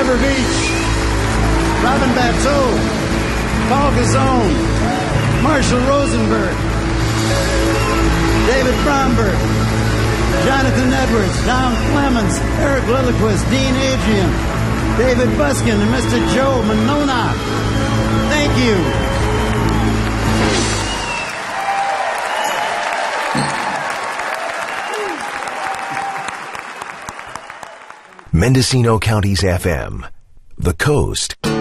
Trevor Beach, Robin Bateau, Paul Gazzone, Marshall Rosenberg, David Bromberg, Jonathan Edwards, Don Clemens, Eric Lilliquist, Dean Adrian, David Buskin, and Mr. Joe Monona. Thank you. Mendocino County's FM, The Coast.